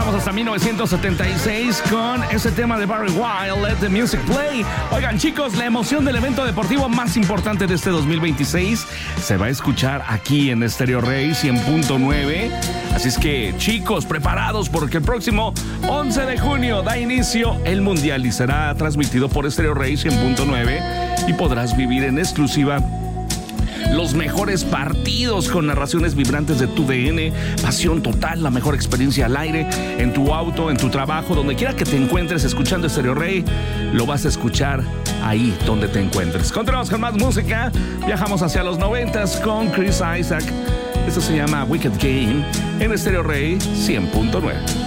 vamos hasta 1976 con ese tema de Barry White, Let the Music Play. Oigan, chicos, la emoción del evento deportivo más importante de este 2026 se va a escuchar aquí en Stereo Rey 100.9. Así es que, chicos, preparados porque el próximo 11 de junio da inicio el Mundial y será transmitido por Stereo Rey 100.9 y podrás vivir en exclusiva los mejores partidos con narraciones vibrantes de tu DN, pasión total, la mejor experiencia al aire, en tu auto, en tu trabajo, donde quiera que te encuentres escuchando Stereo Rey, lo vas a escuchar ahí donde te encuentres. Continuamos con más música, viajamos hacia los 90s con Chris Isaak. Esto se llama Wicked Game en Stereo Rey 100.9.